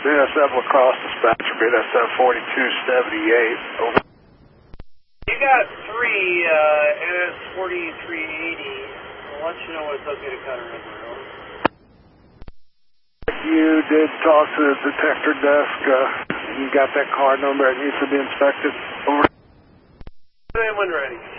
BSF Lacrosse dispatcher, BSF 4278. Over. You got 3 NS 4380. I'll let you know when it's okay to cut her in. You did talk to the detector desk. You got that car number that needs to be inspected. Over. When ready.